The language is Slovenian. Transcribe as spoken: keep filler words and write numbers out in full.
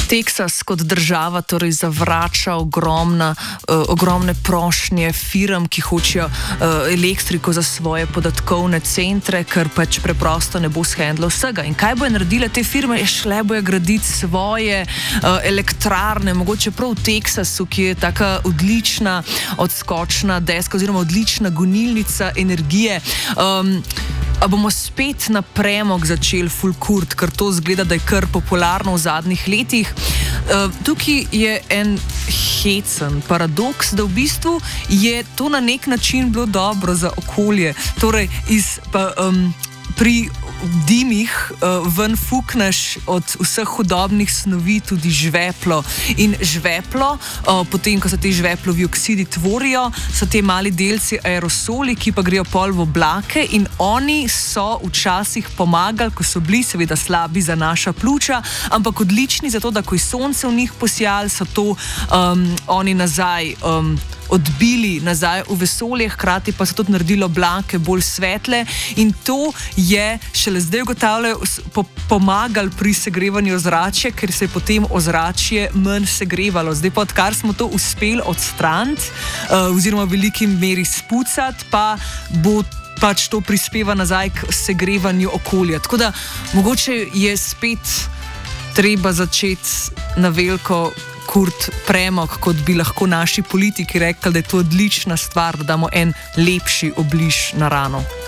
Teksas kot država torej zavrača ogromna, uh, ogromne prošnje firm, ki hočejo uh, elektriko za svoje podatkovne centre, ker pač preprosto ne bo shendlo vsega. In kaj bojo naredile te firme? Šle bojo graditi svoje uh, elektrarne, mogoče prav v Teksasu, ki je taka odlična odskočna deska oziroma odlična gonilnica energije. Um, A bomo spet na premog začeli fulkurt, ker to zgleda, da je kar popularno v zadnjih letih. Uh, tukaj je en hecen paradoks, da v bistvu je to na nek način bilo dobro za okolje. Torej, iz, pa, um, pri dimih uh, ven fukneš od vseh hudobnih snovi tudi žveplo. In žveplo, uh, potem ko se te žveplovi oksidi tvorijo, so te mali delci aerosoli, ki pa grejo pol v oblake in oni so včasih pomagali, ko so bili seveda slabi za naša pljuča, ampak odlični zato, da ko je sonce v njih posijali, so to um, oni nazaj um, odbili nazaj v vesolje, hkrati pa so tudi naredili oblake bolj svetle in to je šele zdaj ugotavljajo po, pomagali pri segrevanju ozračja, ker se je potem ozračje manj segrevalo. Zdaj pa odkar smo to uspeli odstraniti uh, oziroma v veliki meri spucati, pa bo pač to prispeva nazaj k segrevanju okolja. Tako da mogoče je spet treba začeti na veliko kurt premog, kot bi lahko naši politiki rekli, da je to odlična stvar, da damo en lepši obliž na rano.